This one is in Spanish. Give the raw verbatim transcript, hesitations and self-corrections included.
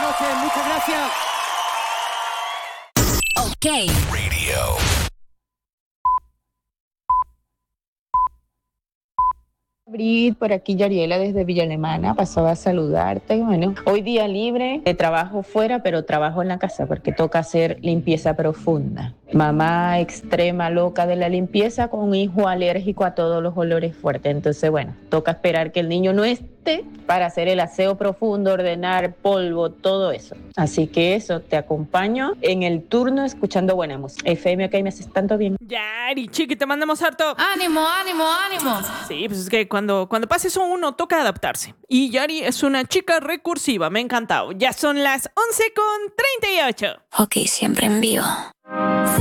noches, muchas gracias. Ok. Radio. Brit, por aquí Yariela desde Villa Alemana, pasaba a saludarte. Bueno, hoy día libre, de trabajo fuera, pero trabajo en la casa porque toca hacer limpieza profunda. Mamá extrema loca de la limpieza con un hijo alérgico a todos los olores fuertes. Entonces, bueno, toca esperar que el niño no esté para hacer el aseo profundo, ordenar polvo, todo eso. Así que eso, te acompaño en el turno escuchando buena música. F M, ok, me haces tanto bien. Yari, chiqui, te mandamos harto. Ánimo, ánimo, ánimo. Sí, pues es que cuando, cuando pasa eso uno toca adaptarse. Y Yari es una chica recursiva, me ha encantado. Ya son las once con treinta y ocho. Ok, siempre en vivo.